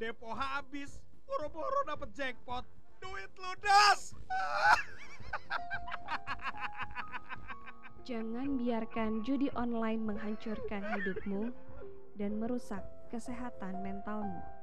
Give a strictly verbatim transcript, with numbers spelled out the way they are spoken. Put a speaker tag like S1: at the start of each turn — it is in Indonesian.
S1: Depo habis, boro-boro dapet jackpot, duit ludes.
S2: Jangan biarkan judi online menghancurkan hidupmu dan merusak kesehatan mentalmu.